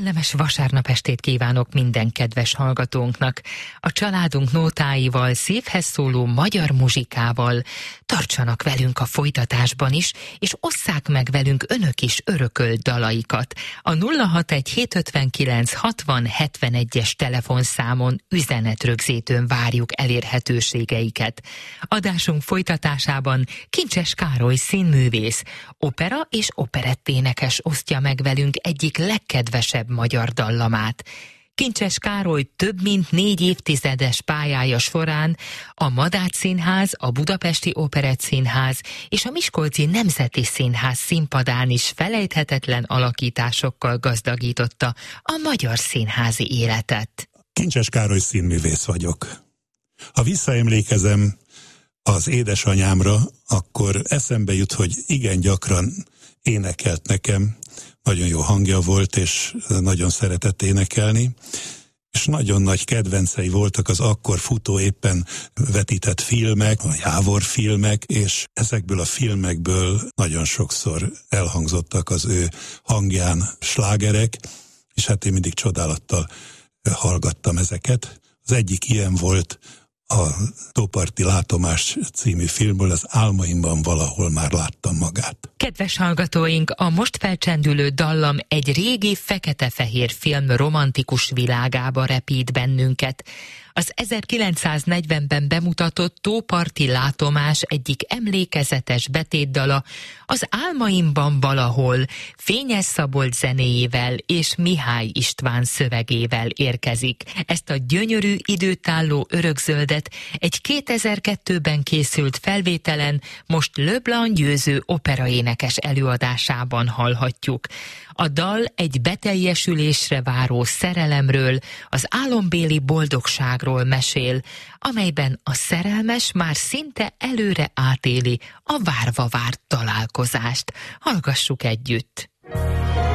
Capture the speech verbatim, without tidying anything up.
Kellemes vasárnap estét kívánok minden kedves hallgatónknak. A családunk nótáival, szívhez szóló magyar muzsikával tartsanak velünk a folytatásban is, és osszák meg velünk önök is örökölt dalaikat. A nulla hatvanegy hétszázötvenkilenc hatvan hetvenegyes telefonszámon üzenetrögzítőn várjuk elérhetőségeiket. Adásunk folytatásában Kincses Károly színművész, opera és operetténekes osztja meg velünk egyik legkedvesebb magyar dallamát. Kincses Károly több mint négy évtizedes pályája során a Madách Színház, a Budapesti Operettszínház és a Miskolci Nemzeti Színház színpadán is felejthetetlen alakításokkal gazdagította a magyar színházi életet. Kincses Károly színművész vagyok. Ha visszaemlékezem az édesanyámra, akkor eszembe jut, hogy igen gyakran énekelt nekem, nagyon jó hangja volt, és nagyon szeretett énekelni, és nagyon nagy kedvencei voltak az akkor futó éppen vetített filmek, a Jávor filmek, és ezekből a filmekből nagyon sokszor elhangzottak az ő hangján slágerek, és hát én mindig csodálattal hallgattam ezeket. Az egyik ilyen volt a Tóparti Látomás című filmből, az Álmaimban valahol már láttam magát. Kedves hallgatóink, a most felcsendülő dallam egy régi fekete-fehér film romantikus világába repít bennünket. Az ezerkilencszáznegyvenben bemutatott Tóparti Látomás egyik emlékezetes betétdala az Álmaimban valahol Fényes Szabolcs zenéjével és Mihály István szövegével érkezik. Ezt a gyönyörű időtálló örökzöldet egy kétezer-kettőben készült felvételen most Leblanc Győző operaénekes előadásában hallhatjuk. A dal egy beteljesülésre váró szerelemről, az álombéli boldogságról mesél, amelyben a szerelmes már szinte előre átéli a várva várt találkozást. Hallgassuk együtt!